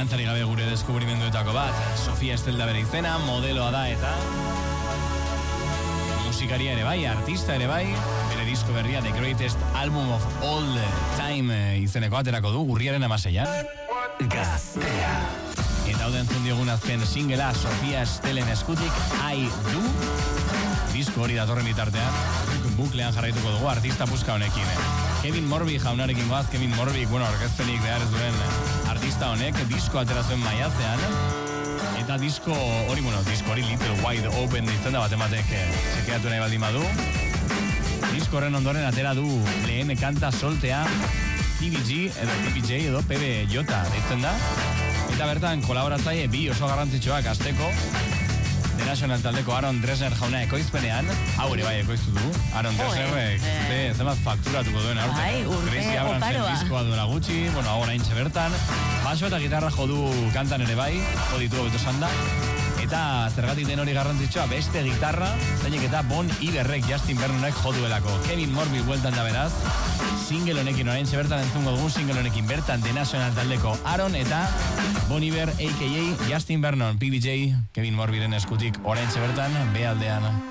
Zalantzari gabe gure deskubrimenduetako bat. Sofia Estelda bere izena, modeloa da eta musikaria ere bai, artista ere bai. Bere disko berria The Greatest Album of All Time izeneko aterako du urriaren 16an. Gaztea. Eta hau entzun diogun azken singela Sofia Estelen eskutik I Do. Disko hori datorren bitartean buklean jarraituko dugu artista puska honekin. Kevin Morby jaunarekin goaz. Kevin Morby, orkestenik behar ez duen artista honek disko atera zuen maiatzean. Eta disko hori Little Wide Open ditzen da batematek sekeatu nahi baldin badu. Disko horren ondoren atera du lehen kanta soltea PBJ edo PBJ ditzen da. Eta bertan kolaboratzaile bi oso garrantzitsuak azteko The National taldeko Aaron Dresner jauna ekoizpenean, hau ere bai ekoiztu du. Aaron Dresner zenbat fakturatuko duen aurten. Bai, urte oparoa. Diskoa duela gutxi, hau oraintxe bertan. Baso eta gitarra jo du kantan ere bai, jo ditu hobeto esan da. Eta zergatik den hori garrantzitsua, beste gitarra, zeinek eta Bon Iverrek Justin Vernonek jo duelako. Kevin Morby bueltan da beraz, single honekin oraintxe bertan entzungo dugun single honekin bertan The National taldeko Aaron eta Bon Iver a.k.a. Justin Vernon, PBJ, Kevin Morbyren eskutik oraintxe bertan, behaldean.